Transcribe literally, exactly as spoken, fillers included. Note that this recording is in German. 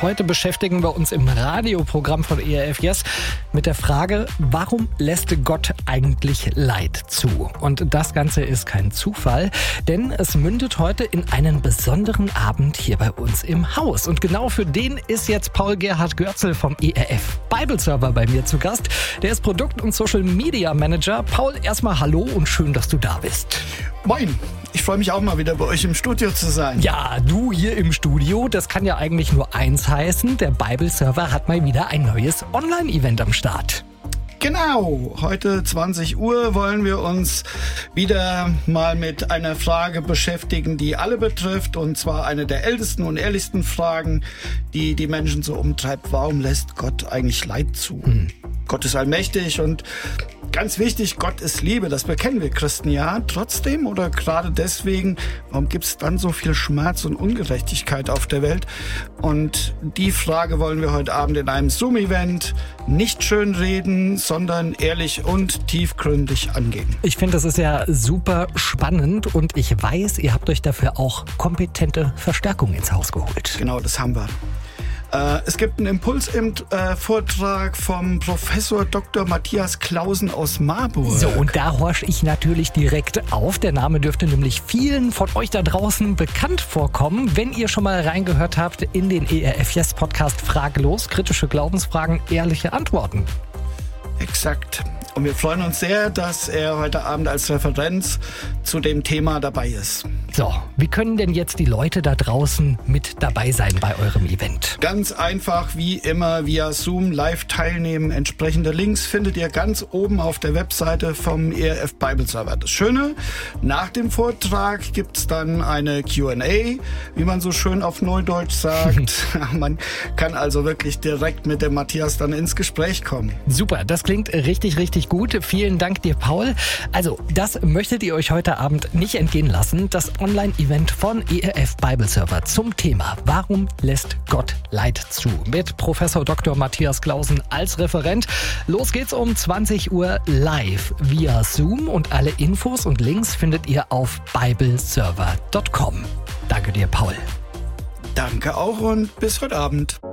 Heute beschäftigen wir uns im Radioprogramm von E R F Yes mit der Frage, warum lässt Gott eigentlich Leid zu? Und das Ganze ist kein Zufall, denn es mündet heute in einen besonderen Abend hier bei uns im Haus. Und genau für den ist jetzt Paul Gerhard Görzel vom E R F Bible Server bei mir zu Gast. Der ist Produkt- und Social Media Manager. Paul, erstmal hallo und schön, dass du da bist. Moin, ich freue mich auch mal wieder bei euch im Studio zu sein. Ja, du hier im Studio, das kann ja eigentlich nur eins heißen. Der Bible Server hat mal wieder ein neues Online-Event am Start. Genau, heute zwanzig Uhr wollen wir uns wieder mal mit einer Frage beschäftigen, die alle betrifft. Und zwar eine der ältesten und ehrlichsten Fragen, die die Menschen so umtreibt. Warum lässt Gott eigentlich Leid zu? Hm. Gott ist allmächtig und ganz wichtig, Gott ist Liebe. Das bekennen wir Christen ja. Trotzdem oder gerade deswegen, warum gibt es dann so viel Schmerz und Ungerechtigkeit auf der Welt? Und die Frage wollen wir heute Abend in einem Zoom-Event nicht schönreden, sondern ehrlich und tiefgründig angehen. Ich finde, das ist ja super spannend und ich weiß, ihr habt euch dafür auch kompetente Verstärkung ins Haus geholt. Genau, das haben wir. Es gibt einen Impuls im äh, Vortrag vom Professor Doktor Matthias Klausen aus Marburg. So, und da horch ich natürlich direkt auf. Der Name dürfte nämlich vielen von euch da draußen bekannt vorkommen, wenn ihr schon mal reingehört habt in den E R F Yes Podcast Fraglos, kritische Glaubensfragen, ehrliche Antworten. Exakt. Und wir freuen uns sehr, dass er heute Abend als Referenz zu dem Thema dabei ist. So, wie können denn jetzt die Leute da draußen mit dabei sein bei eurem Event? Ganz einfach, wie immer, via Zoom live teilnehmen. Entsprechende Links findet ihr ganz oben auf der Webseite vom E R F Bible Server. Das Schöne, nach dem Vortrag gibt's dann eine Q and A, wie man so schön auf Neudeutsch sagt. Man kann also wirklich direkt mit dem Matthias dann ins Gespräch kommen. Super, das klingt richtig, richtig gut. Vielen Dank dir, Paul. Also, das möchtet ihr euch heute Abend nicht entgehen lassen. Das Online-Event von E R F Bible Server zum Thema Warum lässt Gott Leid zu? Mit Professor Doktor Matthias Klausen als Referent. Los geht's um zwanzig Uhr live via Zoom und alle Infos und Links findet ihr auf bibleserver punkt com. Danke dir, Paul. Danke auch und bis heute Abend.